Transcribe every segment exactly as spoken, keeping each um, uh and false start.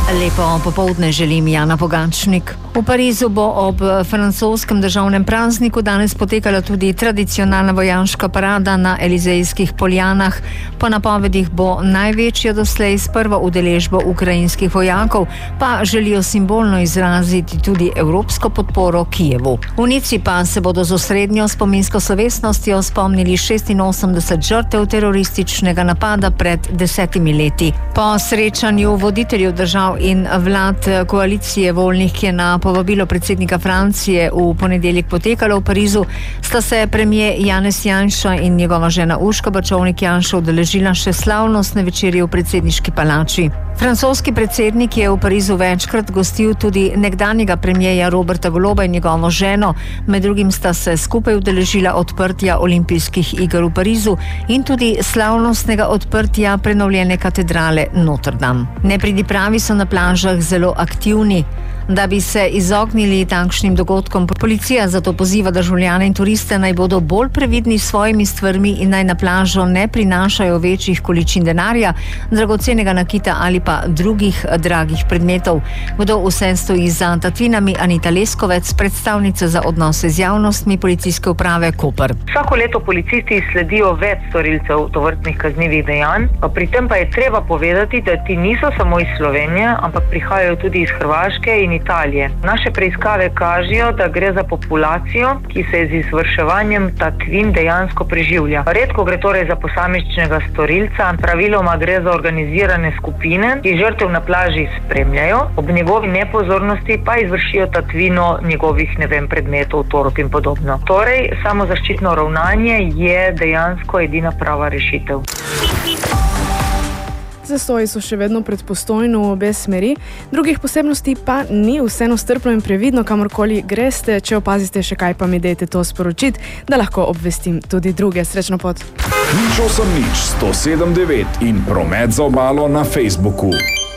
Lepo popoldne želim, Jana Pogačnik. V Parizu bo ob francoskem državnem prazniku danes potekala tudi tradicionalna vojaška parada na Elizejskih poljanah. Po napovedih bo največja doslej s prvo udeležbo ukrajinskih vojakov, pa želijo simbolno izraziti tudi evropsko podporo Kijevu. V Nici pa se bodo z osrednjo spominsko slovesnostjo spomnili šestinosemdeset žrtev terorističnega napada pred desetimi leti. Po srečanju voditeljev držav in vlad koalicije voljnih, ki je na povabilo predsednika Francije v ponedeljek potekalo v Parizu, sta se premier Janez Janša in njegova žena Urška Bačovnik Janša udeležila še slavnostne večerje v predsedniški palači. Francoski predsednik je v Parizu večkrat gostil tudi nekdanjega premierja Roberta Goloba in njegovo ženo. Med drugim sta se skupaj udeležila odprtja olimpijskih iger v Parizu in tudi slavnostnega odprtja prenovljene katedrale Notre Dame. Nepridipravi so na plažah zelo aktivni. Da bi se izognili takšnim dogodkom, policija zato poziva državljane in turiste, naj bodo bolj previdni s svojimi stvarmi in naj na plažo ne prinašajo večjih količin denarja, dragocenega nakita ali pa drugih dragih predmetov. Kdo vse stoji za tatvinami? Anita Leskovec, predstavnica za odnose z javnostmi policijske uprave Koper. Vsako leto policisti sledijo več storilcev tovrstnih kaznivih dejanj. Pri tem pa je treba povedati, da ti niso samo iz Slovenije, ampak prihajajo tudi iz Hrvaške in Italije. Naše preiskave kažejo, da gre za populacijo, ki se z izvrševanjem tatvin dejansko preživlja. Redko gre torej za posamičnega storilca, praviloma gre za organizirane skupine, ki žrtev na plaži spremljajo, ob njegovi nepozornosti pa izvršijo tatvino njegovih, ne vem, predmetov, torb in podobno. Torej, samozaščitno ravnanje je dejansko edina prava rešitev. Zastoji so še vedno pred Postojno v obe smeri, drugih posebnosti pa ni, vseeno strpno in previdno, kamorkoli greste. Če opazite še kaj, pa mi dejte to sporočiti, da lahko obvestim tudi druge. Srečno pot. Nič osem nič sto sedem devet in promet za obalo na Facebooku.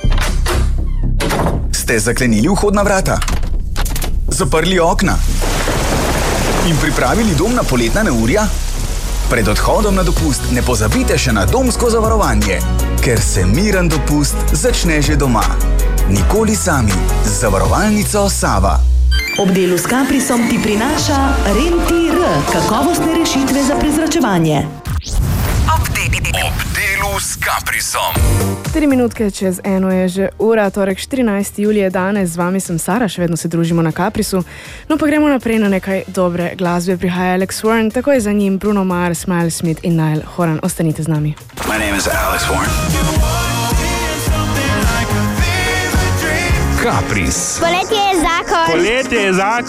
Ste zaklenili vhodna vrata? Zaprli okna? In pripravili dom na poletna neurja? Pred odhodom na dopust ne pozabite še na domsko zavarovanje, ker se miren dopust začne že doma. Nikoli sami z zavarovalnico Sava. Ob delu s Caprisom ti prinaša Rentir, kakovostne rešitve za prezračevanje. Ob delu s Caprisom. Tri minutke čez eno je že ura, torek štirinajsti julij je danes, z vami sem Sara, še vedno se družimo na Caprisu. No pa gremo naprej na nekaj dobre glasbe. Prihaja Alex Warren, tako je za njim Bruno Mars, Miles Smith in Niall Horan. Ostanite z nami. My name is Alex Warren. Capris. Poletje je zakon. Poletje je zakon.